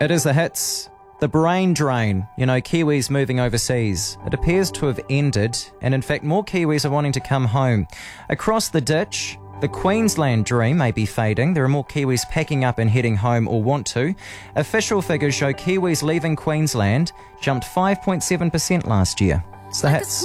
It is the hits. The brain drain, Kiwis moving overseas. It appears to have ended, and in fact more Kiwis are wanting to come home. Across the ditch, the Queensland dream may be fading. There are more Kiwis packing up and heading home or want to. Official figures show Kiwis leaving Queensland jumped 5.7% last year. It's the hits.